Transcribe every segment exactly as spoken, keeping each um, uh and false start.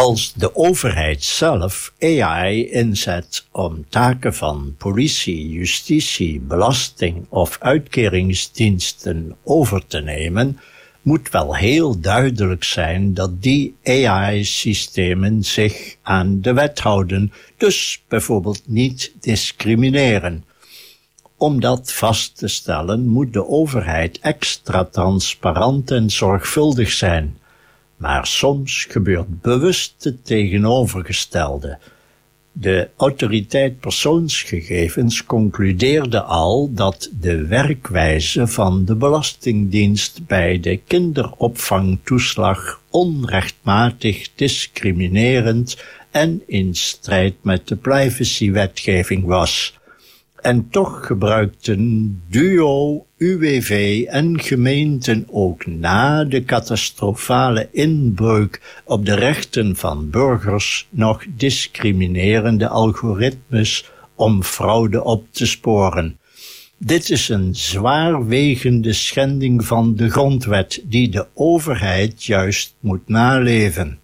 Als de overheid zelf A I inzet om taken van politie, justitie, belasting of uitkeringsdiensten over te nemen, moet wel heel duidelijk zijn dat die A I-systemen zich aan de wet houden, dus bijvoorbeeld niet discrimineren. Om dat vast te stellen moet de overheid extra transparant en zorgvuldig zijn. Maar soms gebeurt bewust het tegenovergestelde. De autoriteit persoonsgegevens concludeerde al dat de werkwijze van de Belastingdienst bij de kinderopvangtoeslag onrechtmatig, discriminerend en in strijd met de privacywetgeving was. En toch gebruikten D U O, U W V en gemeenten ook na de catastrofale inbreuk op de rechten van burgers nog discriminerende algoritmes om fraude op te sporen. Dit is een zwaarwegende schending van de grondwet die de overheid juist moet naleven.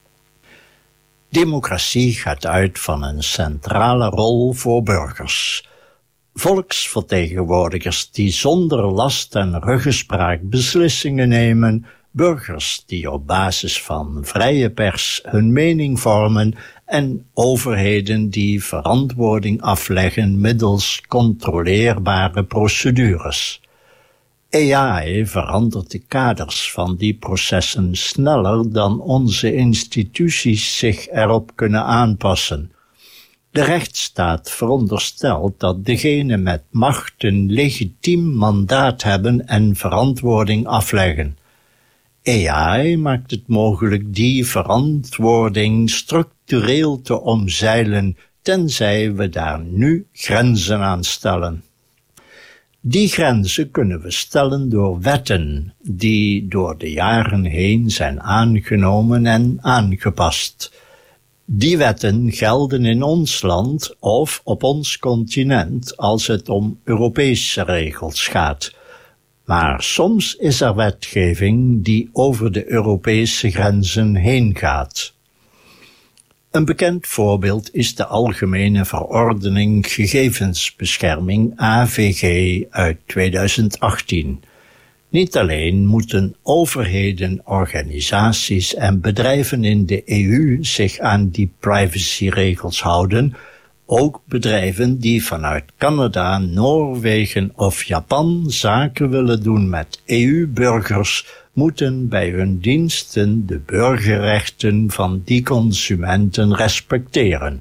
Democratie gaat uit van een centrale rol voor burgers. Volksvertegenwoordigers die zonder last en ruggespraak beslissingen nemen, burgers die op basis van vrije pers hun mening vormen en overheden die verantwoording afleggen middels controleerbare procedures. A I verandert de kaders van die processen sneller dan onze instituties zich erop kunnen aanpassen. De rechtsstaat veronderstelt dat degenen met macht een legitiem mandaat hebben en verantwoording afleggen. A I maakt het mogelijk die verantwoording structureel te omzeilen, tenzij we daar nu grenzen aan stellen. Die grenzen kunnen we stellen door wetten, die door de jaren heen zijn aangenomen en aangepast. Die wetten gelden in ons land of op ons continent als het om Europese regels gaat. Maar soms is er wetgeving die over de Europese grenzen heen gaat. Een bekend voorbeeld is de Algemene Verordening Gegevensbescherming A V G uit tweeduizend achttien. Niet alleen moeten overheden, organisaties en bedrijven in de E U zich aan die privacyregels houden, ook bedrijven die vanuit Canada, Noorwegen of Japan zaken willen doen met E U-burgers, moeten bij hun diensten de burgerrechten van die consumenten respecteren.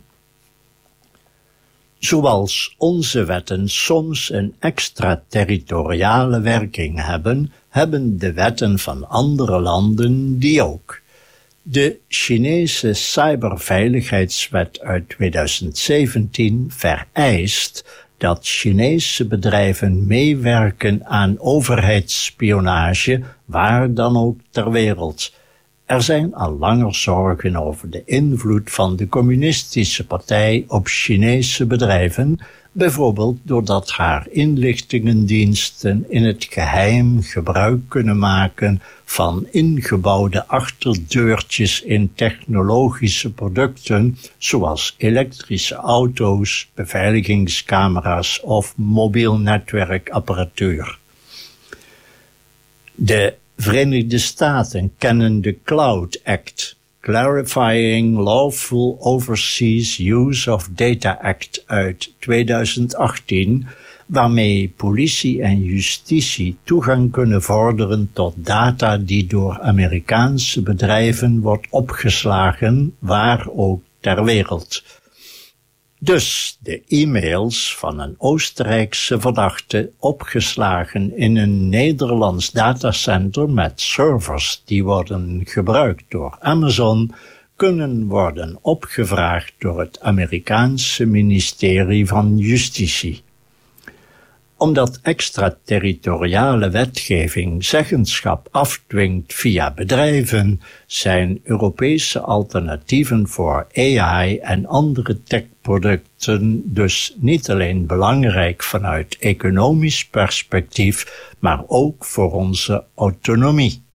Zoals onze wetten soms een extraterritoriale werking hebben, hebben de wetten van andere landen die ook. De Chinese cyberveiligheidswet uit tweeduizend zeventien vereist dat Chinese bedrijven meewerken aan overheidsspionage, waar dan ook ter wereld. Er zijn al langer zorgen over de invloed van de communistische partij op Chinese bedrijven, bijvoorbeeld doordat haar inlichtingendiensten in het geheim gebruik kunnen maken van ingebouwde achterdeurtjes in technologische producten, zoals elektrische auto's, beveiligingscamera's of mobiel netwerkapparatuur. De Verenigde Staten kennen de Cloud Act, Clarifying Lawful Overseas Use of Data Act uit tweeduizend achttien, waarmee politie en justitie toegang kunnen vorderen tot data die door Amerikaanse bedrijven wordt opgeslagen, waar ook ter wereld. Dus de e-mails van een Oostenrijkse verdachte opgeslagen in een Nederlands datacenter met servers die worden gebruikt door Amazon, kunnen worden opgevraagd door het Amerikaanse ministerie van Justitie. Omdat extraterritoriale wetgeving zeggenschap afdwingt via bedrijven, zijn Europese alternatieven voor A I en andere techproducten dus niet alleen belangrijk vanuit economisch perspectief, maar ook voor onze autonomie.